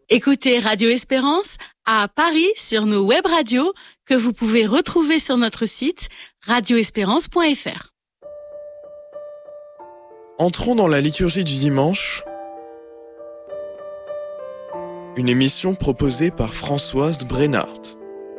Écoutez Radio Espérance à Paris sur nos web radios que vous pouvez retrouver sur notre site radioespérance.fr. Entrons dans la liturgie du dimanche, une émission proposée par Françoise Brennart.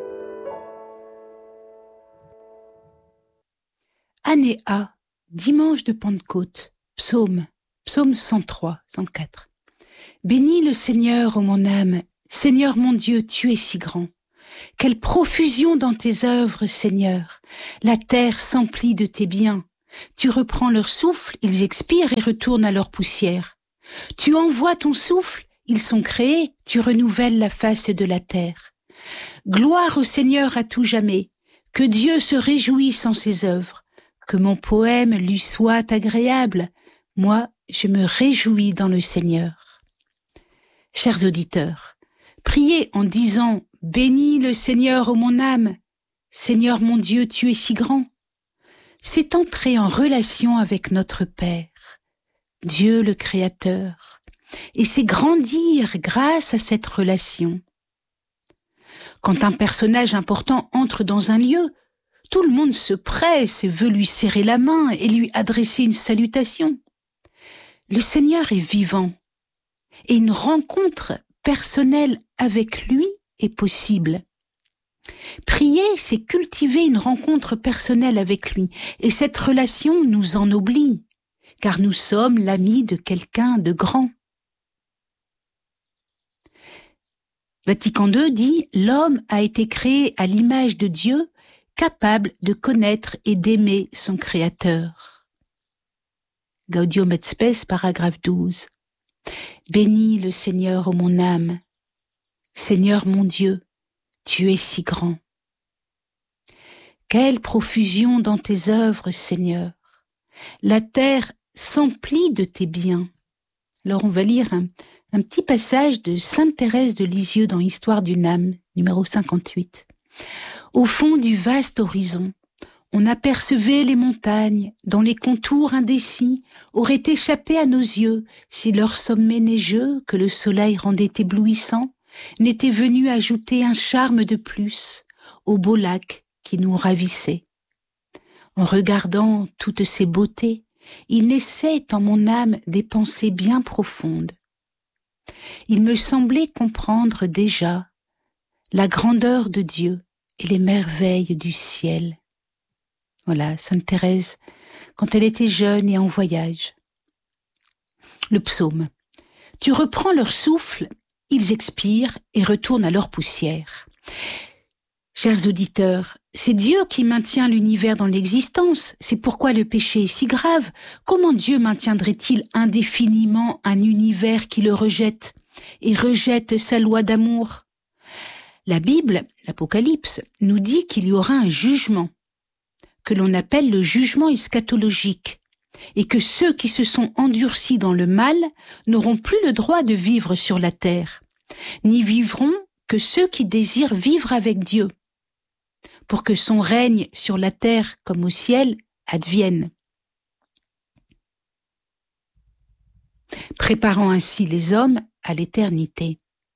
Année A, dimanche de Pentecôte, psaume 103, 104. Bénis le Seigneur, ô mon âme, Seigneur mon Dieu, tu es si grand. Quelle profusion dans tes œuvres, Seigneur. La terre s'emplit de tes biens. Tu reprends leur souffle, ils expirent et retournent à leur poussière. Tu envoies ton souffle, ils sont créés, tu renouvelles la face de la terre. Gloire au Seigneur à tout jamais, que Dieu se réjouisse en ses œuvres, que mon poème lui soit agréable. Moi, je me réjouis dans le Seigneur. Chers auditeurs, priez en disant « Bénis le Seigneur, ô mon âme, Seigneur mon Dieu, tu es si grand ». C'est entrer en relation avec notre Père, Dieu le Créateur, et c'est grandir grâce à cette relation. Quand un personnage important entre dans un lieu, tout le monde se presse et veut lui serrer la main et lui adresser une salutation. Le Seigneur est vivant. Et une rencontre personnelle avec lui est possible. Prier, c'est cultiver une rencontre personnelle avec lui, et cette relation nous ennoblit, car nous sommes l'ami de quelqu'un de grand. Vatican II dit « L'homme a été créé à l'image de Dieu, capable de connaître et d'aimer son Créateur. » Gaudium et Spes, paragraphe 12. Bénis le Seigneur, ô mon âme. Seigneur mon Dieu, tu es si grand. Quelle profusion dans tes œuvres, Seigneur. La terre s'emplit de tes biens. Alors on va lire un petit passage de Sainte Thérèse de Lisieux dans Histoire d'une âme, numéro 58. Au fond du vaste horizon, on apercevait les montagnes, dont les contours indécis auraient échappé à nos yeux si leur sommet neigeux, que le soleil rendait éblouissant, n'était venu ajouter un charme de plus au beau lac qui nous ravissait. En regardant toutes ces beautés, il naissait en mon âme des pensées bien profondes. Il me semblait comprendre déjà la grandeur de Dieu et les merveilles du ciel. Voilà, Sainte Thérèse, quand elle était jeune et en voyage. Le psaume. Tu reprends leur souffle, ils expirent et retournent à leur poussière. Chers auditeurs, c'est Dieu qui maintient l'univers dans l'existence. C'est pourquoi le péché est si grave. Comment Dieu maintiendrait-il indéfiniment un univers qui le rejette et rejette sa loi d'amour? La Bible, l'Apocalypse, nous dit qu'il y aura un jugement, que l'on appelle le jugement eschatologique, et que ceux qui se sont endurcis dans le mal n'auront plus le droit de vivre sur la terre, n'y vivront que ceux qui désirent vivre avec Dieu, pour que son règne sur la terre comme au ciel advienne. Préparant ainsi les hommes à l'éternité.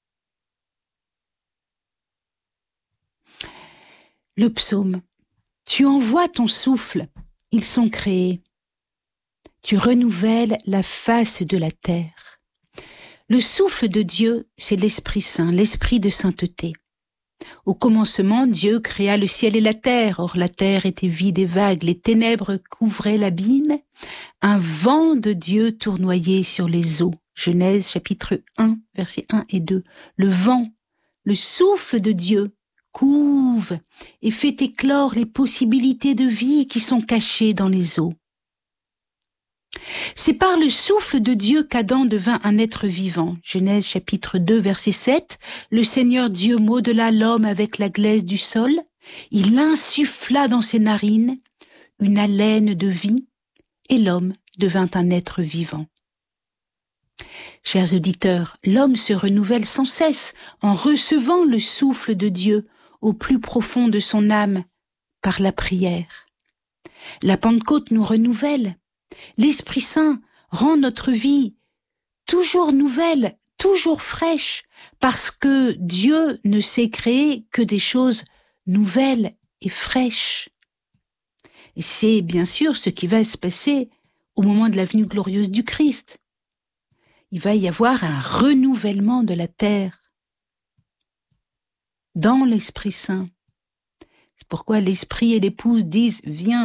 Le psaume. Tu envoies ton souffle, ils sont créés. Tu renouvelles la face de la terre. Le souffle de Dieu, c'est l'Esprit Saint, l'Esprit de sainteté. Au commencement, Dieu créa le ciel et la terre. Or, la terre était vide et vague, les ténèbres couvraient l'abîme. Un vent de Dieu tournoyait sur les eaux. Genèse chapitre 1, versets 1 et 2. Le vent, le souffle de Dieu, couve et fait éclore les possibilités de vie qui sont cachées dans les eaux. C'est par le souffle de Dieu qu'Adam devint un être vivant. Genèse chapitre 2, verset 7. Le Seigneur Dieu modela l'homme avec la glaise du sol. Il insuffla dans ses narines une haleine de vie et l'homme devint un être vivant. Chers auditeurs, l'homme se renouvelle sans cesse en recevant le souffle de Dieu au plus profond de son âme par la prière. La Pentecôte nous renouvelle. L'Esprit Saint rend notre vie toujours nouvelle toujours fraîche, parce que Dieu ne sait créer que des choses nouvelles et fraîches. Et c'est bien sûr ce qui va se passer au moment de la venue glorieuse du Christ. Il va y avoir un renouvellement de la terre dans l'Esprit Saint. C'est pourquoi l'Esprit et l'épouse disent « Viens ».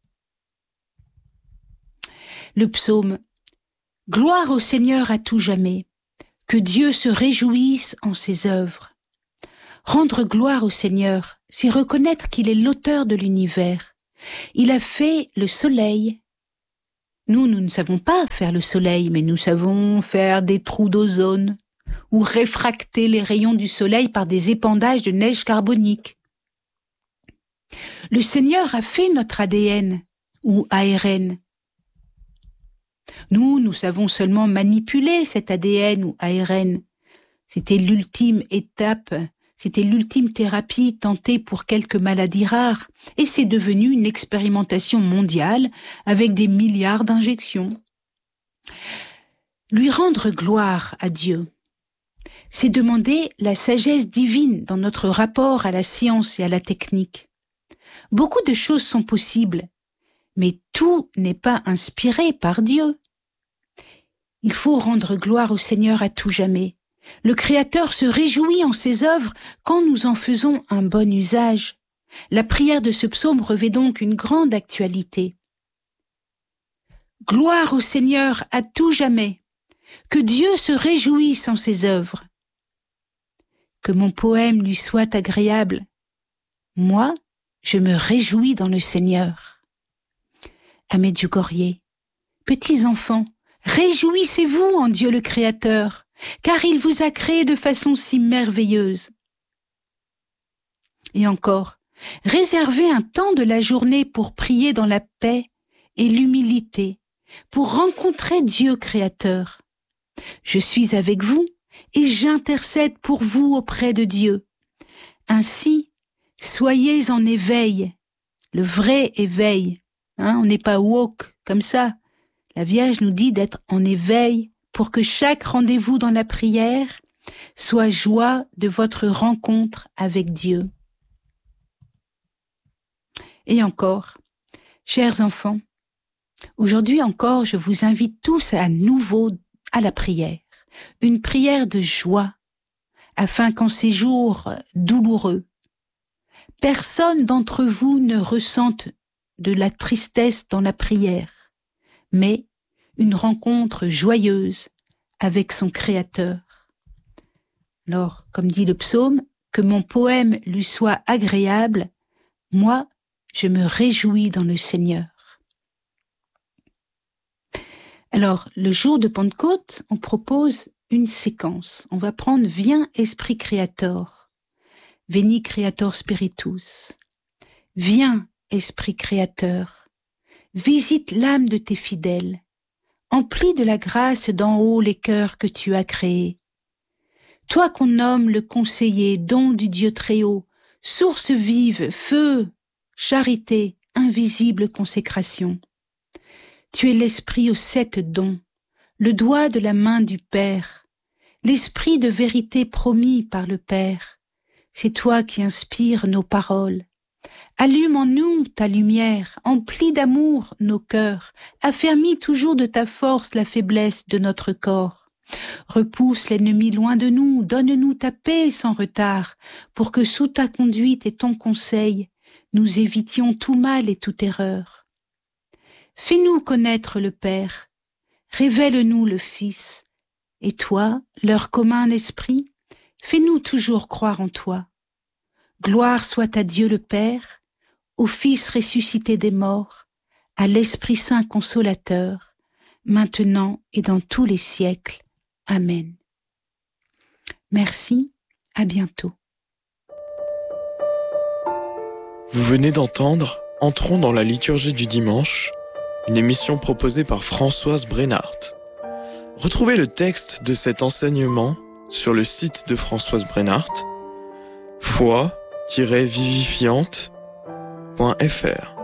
Le psaume « Gloire au Seigneur à tout jamais, que Dieu se réjouisse en ses œuvres. Rendre gloire au Seigneur, c'est reconnaître qu'il est l'auteur de l'univers. Il a fait le soleil. Nous ne savons pas faire le soleil, mais nous savons faire des trous d'ozone ou réfracter les rayons du soleil par des épandages de neige carbonique. Le Seigneur a fait notre ADN ou ARN. Nous savons seulement manipuler cet ADN ou ARN. C'était l'ultime étape, c'était l'ultime thérapie tentée pour quelques maladies rares, et c'est devenu une expérimentation mondiale avec des milliards d'injections. Lui rendre gloire à Dieu, c'est demander la sagesse divine dans notre rapport à la science et à la technique. Beaucoup de choses sont possibles, mais tout n'est pas inspiré par Dieu. Il faut rendre gloire au Seigneur à tout jamais. Le Créateur se réjouit en ses œuvres quand nous en faisons un bon usage. La prière de ce psaume revêt donc une grande actualité. Gloire au Seigneur à tout jamais. Que Dieu se réjouisse en ses œuvres. Que mon poème lui soit agréable. Moi, je me réjouis dans le Seigneur. À Medjugorje, petits enfants, réjouissez-vous en Dieu le Créateur, car il vous a créé de façon si merveilleuse. Et encore, réservez un temps de la journée pour prier dans la paix et l'humilité, pour rencontrer Dieu Créateur. Je suis avec vous et j'intercède pour vous auprès de Dieu. Ainsi, soyez en éveil, le vrai éveil. On n'est pas woke comme ça. La Vierge nous dit d'être en éveil pour que chaque rendez-vous dans la prière soit joie de votre rencontre avec Dieu. Et encore, chers enfants, aujourd'hui encore, je vous invite tous à nouveau à la prière, une prière de joie, afin qu'en ces jours douloureux, personne d'entre vous ne ressente de la tristesse dans la prière, mais une rencontre joyeuse avec son Créateur. Alors, comme dit le psaume, que mon poème lui soit agréable, moi, je me réjouis dans le Seigneur. Alors, le jour de Pentecôte, on propose une séquence. On va prendre « Viens, Esprit Créateur »,« Veni Creator Spiritus ». Viens, Esprit Créateur, visite l'âme de tes fidèles, emplis de la grâce d'en haut les cœurs que tu as créés. Toi qu'on nomme le conseiller, don du Dieu très haut, source vive, feu, charité, invisible consécration. Tu es l'esprit aux 7 dons, le doigt de la main du Père, l'esprit de vérité promis par le Père. C'est toi qui inspires nos paroles. Allume en nous ta lumière, emplis d'amour nos cœurs, affermis toujours de ta force la faiblesse de notre corps. Repousse l'ennemi loin de nous, donne-nous ta paix sans retard, pour que sous ta conduite et ton conseil, nous évitions tout mal et toute erreur. Fais-nous connaître le Père, révèle-nous le Fils, et toi, leur commun esprit, fais-nous toujours croire en toi. Gloire soit à Dieu le Père, au Fils ressuscité des morts, à l'Esprit Saint consolateur, maintenant et dans tous les siècles. Amen. Merci, à bientôt. Vous venez d'entendre Entrons dans la liturgie du dimanche, une émission proposée par Françoise Brennart. Retrouvez le texte de cet enseignement sur le site de Françoise Brennart, foi-vivifiante.fr.